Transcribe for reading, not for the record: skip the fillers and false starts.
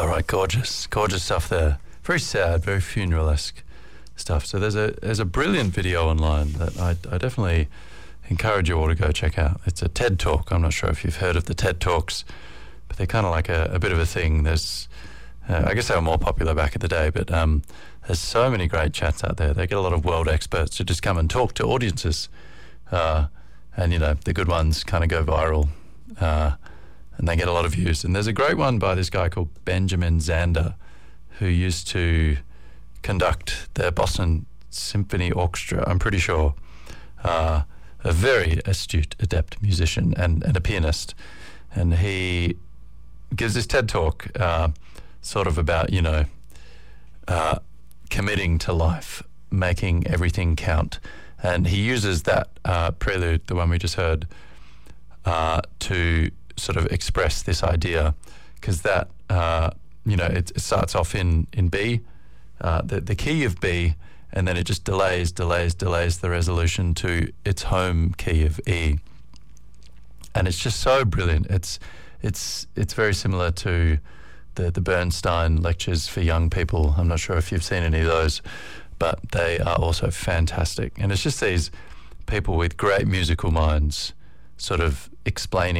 All right, gorgeous stuff there. Very sad, very funeral-esque stuff. So there's a brilliant video online that I definitely encourage you all to go check out. It's a TED Talk. I'm not sure if you've heard of the TED Talks, but they're kind of like a bit of a thing. There's, I guess they were more popular back in the day, but there's so many great chats out there. They get a lot of world experts to just come and talk to audiences, and the good ones kind of go viral, and they get a lot of views. And there's a great one by this guy called Benjamin Zander, who used to conduct the Boston Symphony Orchestra, I'm pretty sure. A very astute, adept musician and a pianist. And he gives this TED Talk sort of about, committing to life, making everything count. And he uses that prelude, the one we just heard, to sort of express this idea, because that, it starts off in B, the key of B, and then it just delays the resolution to its home key of E. And it's just so brilliant. It's very similar to the Bernstein lectures for young people. I'm not sure if you've seen any of those, but they are also fantastic. And it's just these people with great musical minds sort of explaining